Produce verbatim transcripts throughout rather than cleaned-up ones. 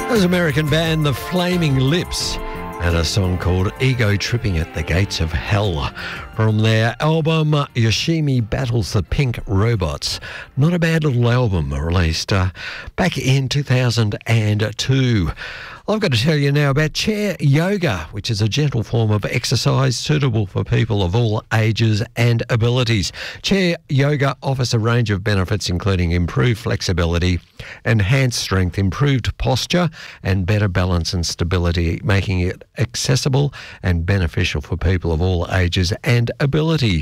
There's American band The Flaming Lips and a song called Ego Tripping at the Gates of Hell from their album Yoshimi Battles the Pink Robots. Not a bad little album released uh, back in two thousand two. I've got to tell you now about chair yoga, which is a gentle form of exercise suitable for people of all ages and abilities. Chair yoga offers a range of benefits including improved flexibility, enhanced strength, improved posture and better balance and stability, making it accessible and beneficial for people of all ages and ability.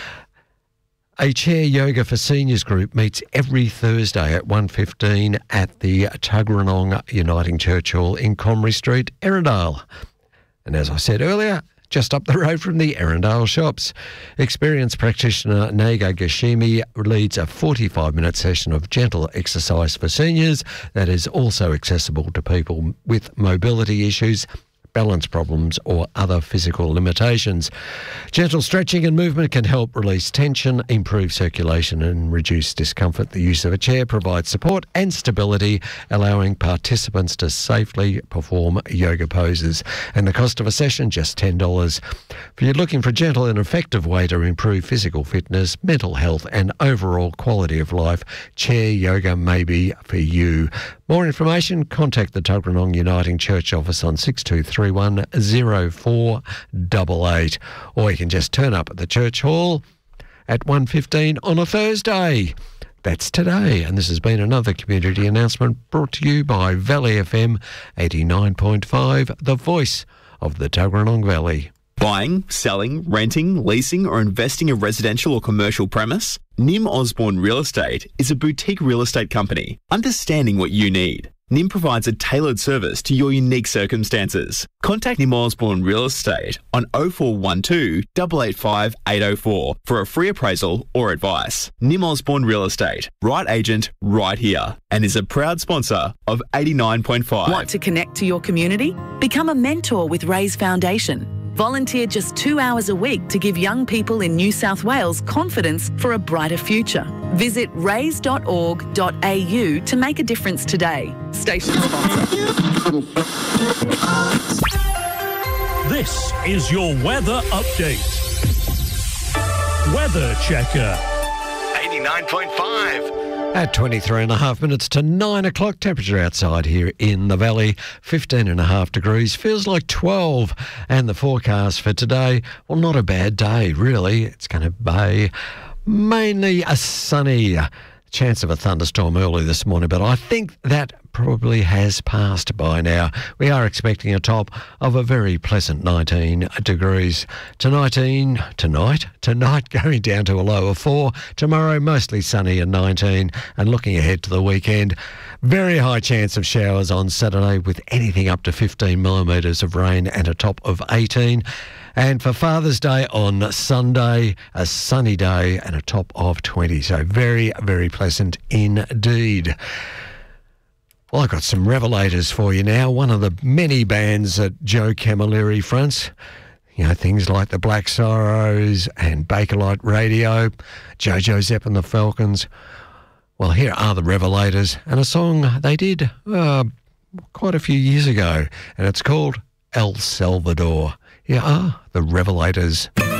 A Chair Yoga for Seniors group meets every Thursday at one fifteen at the Tuggeranong Uniting Church Hall in Comrie Street, Erindale. And as I said earlier, just up the road from the Erindale shops. Experienced practitioner Naga Gashimi leads a forty-five minute session of gentle exercise for seniors that is also accessible to people with mobility issues, balance problems or other physical limitations. Gentle stretching and movement can help release tension, improve circulation and reduce discomfort. The use of a chair provides support and stability, allowing participants to safely perform yoga poses. And the cost of a session, just ten dollars. If you're looking for a gentle and effective way to improve physical fitness, mental health and overall quality of life, chair yoga may be for you. More information, contact the Tuggeranong Uniting Church office on six two three one zero four eight eight, or you can just turn up at the church hall at one fifteen on a Thursday. That's today, and this has been another community announcement brought to you by Valley F M eighty-nine point five, the voice of the Tuggeranong Valley. Buying, selling, renting, leasing or investing a residential or commercial premise? Nim Osborne Real Estate is a boutique real estate company, understanding what you need. Nim provides a tailored service to your unique circumstances. Contact Nim Osborne Real Estate on oh four one two, eight eight five, eight oh four for a free appraisal or advice. Nim Osborne Real Estate, right agent, right here, and is a proud sponsor of eighty-nine point five. Want to connect to your community? Become a mentor with Raise Foundation. Volunteer just two hours a week to give young people in New South Wales confidence for a brighter future. Visit raise dot org dot a u to make a difference today. Station sponsor. This is your weather update. Weather Checker. eighty-nine point five. At twenty-three and a half minutes to nine o'clock, temperature outside here in the valley, fifteen and a half degrees, feels like twelve. And the forecast for today, well, not a bad day, really. It's going to be mainly a sunny chance of a thunderstorm early this morning, but I think that probably has passed by now. We are expecting a top of a very pleasant nineteen degrees. To nineteen, tonight, tonight going down to a low of four. Tomorrow, mostly sunny and nineteen. And looking ahead to the weekend, very high chance of showers on Saturday with anything up to fifteen millimetres of rain and a top of eighteen. And for Father's Day on Sunday, a sunny day and a top of twenty. So very, very pleasant indeed. Well, I've got some revelators for you now. One of the many bands that Joe Camilleri fronts. You know, things like the Black Sorrows and Bakelite Radio, Jojo Zepp and the Falcons. Well, here are the Revelators and a song they did uh, quite a few years ago, and it's called El Salvador. Here are the Revelators.